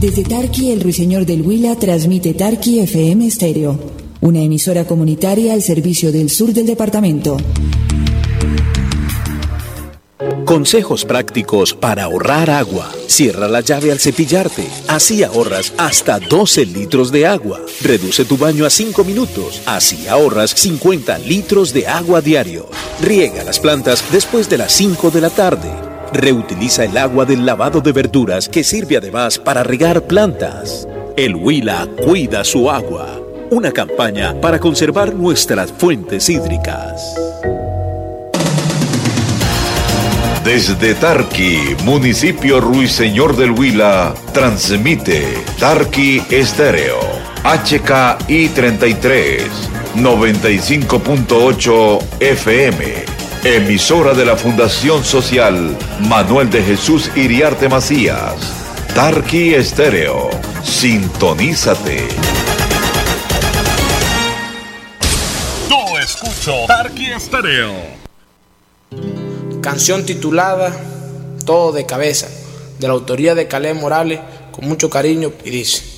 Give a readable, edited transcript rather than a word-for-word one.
Desde Tarqui, el Ruiseñor del Huila transmite Tarqui FM Estéreo, una emisora comunitaria al servicio del sur del departamento. Consejos prácticos para ahorrar agua. Cierra la llave al cepillarte. Así ahorras hasta 12 litros de agua. Reduce tu baño a 5 minutos. Así ahorras 50 litros de agua diario. Riega las plantas después de las 5 de la tarde. Reutiliza el agua del lavado de verduras que sirve además para regar plantas. El Huila cuida su agua. Una campaña para conservar nuestras fuentes hídricas. Desde Tarqui, municipio Ruiseñor del Huila, transmite Tarqui Estéreo, HKI 33, 95.8 FM, emisora de la Fundación Social Manuel de Jesús Iriarte Macías. Tarqui Estéreo, sintonízate. Yo escucho Tarqui Estéreo. Canción titulada Todo de Cabeza, de la autoría de Caleb Morales, con mucho cariño, y dice: